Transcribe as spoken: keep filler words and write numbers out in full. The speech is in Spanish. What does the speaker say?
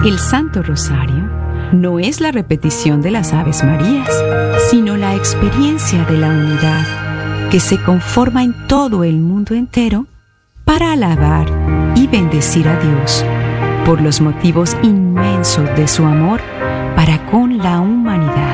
El Santo Rosario no es la repetición de las Aves Marías, sino la experiencia de la unidad que se conforma en todo el mundo entero para alabar y bendecir a Dios por los motivos inmensos de su amor para con la humanidad.